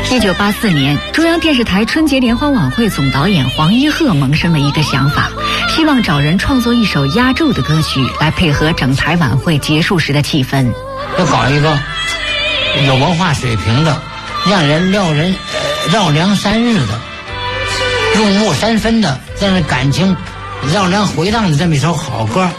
1984年，中央电视台春节联欢晚会总导演黄一鹤萌生了一个想法，希望找人创作一首压轴的歌曲来配合整台晚会结束时的气氛。 要搞一个有文化水平的，让人绕梁三日的，入木三分的，让人感情绕梁回荡的这么一首好歌。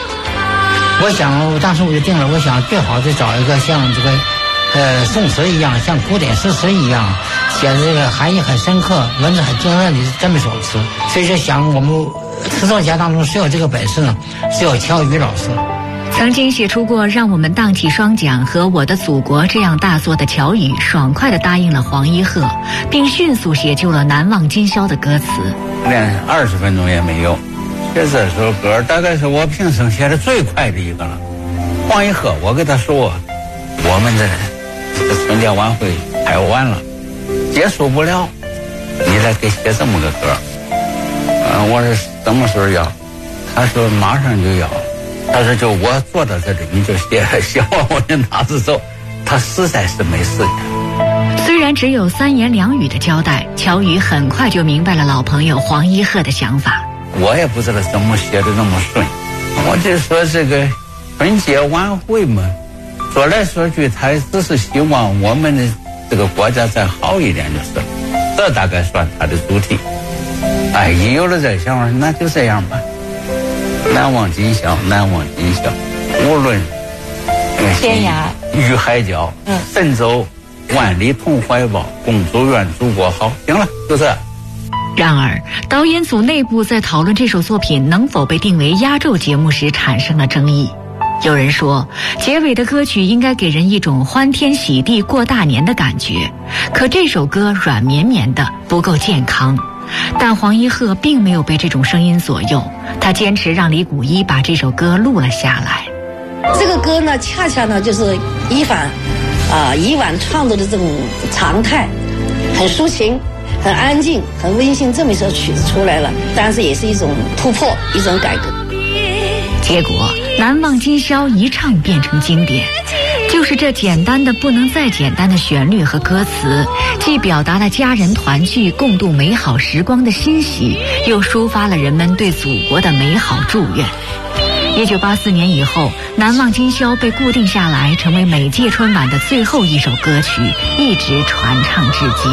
当时我就定了，我想最好就找一个像这个宋词一样，像古典诗词一样，写的这个含义很深刻，文字很精炼的这么一首词。所以说想我们词作家当中谁有这个本事呢？只有乔羽老师。 曾经写出过《让我们荡起双桨》和《我的祖国》这样大作的乔羽，爽快地答应了黄一鹤，并迅速写就了《难忘今宵》的歌词。 连20分钟也没有，写这首歌大概是我平生写的最快的一个了。黄一鹤，我跟他说，我们的这个春节晚会拍完了，结束不了，你再给写这么个歌。我说什么时候要？他说马上就要。他说就我坐到这里，你就写完我就拿着走。他实在是没时间。 虽然只有3言2语的交代，乔羽很快就明白了老朋友黄一鹤的想法。 我也不知道怎么写的那么顺，我就说这个春节晚会嘛，说来说去，他只是希望我们的这个国家再好一点就是了，这大概算他的主题。一有了这想法，那就这样吧。难忘今宵，难忘今宵，无论天涯与海角，神州万里同怀抱，共祝愿祖国好。行了，就这。 然而，导演组内部在讨论这首作品能否被定为压轴节目时产生了争议。有人说，结尾的歌曲应该给人一种欢天喜地过大年的感觉，可这首歌软绵绵的，不够健康。但黄一鹤并没有被这种声音左右，他坚持让李谷一把这首歌录了下来。 这个歌呢，恰恰呢就是以往创作的这种常态，很抒情，很安静，很温馨，这么一首曲子出来了，但是也是一种突破，一种改革。 结果难忘今宵一唱变成经典，就是这简单的不能再简单的旋律和歌词，既表达了家人团聚共度美好时光的欣喜，又抒发了人们对祖国的美好祝愿。1984年以后，难忘今宵被固定下来，成为每届春晚的最后一首歌曲，一直传唱至今。